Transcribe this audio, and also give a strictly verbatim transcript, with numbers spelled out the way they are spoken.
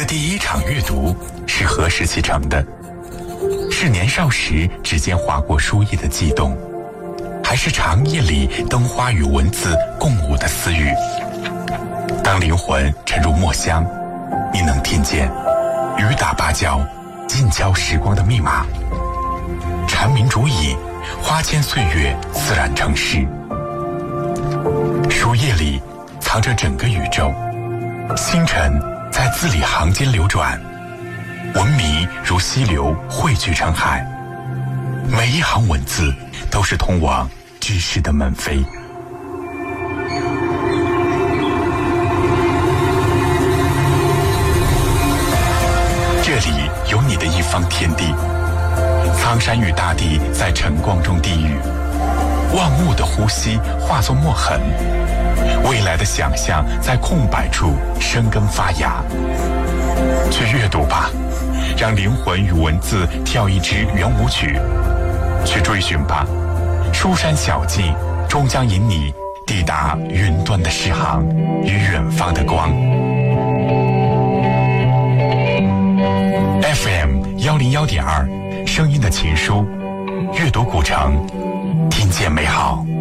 第一场阅读是何时启程的？是年少时指尖划过书页的悸动，还是长夜里灯花与文字共舞的私语？当灵魂沉入墨香，你能听见雨打芭蕉，静敲时光的密码。蝉鸣竹影，花间岁月自然成诗。书页里藏着整个宇宙，星辰在字里行间流转，文明如溪流汇聚成海。每一行文字都是通往知识的门扉。这里有你的一方天地，苍山与大地在晨光中低语，万物的呼吸化作墨痕，未来的想象在空白处生根发芽。去阅读吧，让灵魂与文字跳一支圆舞曲。去追寻吧，书山小径终将引你抵达云端的诗行与远方的光。F M 幺零幺点二，声音的情书，阅读古城，听见美好。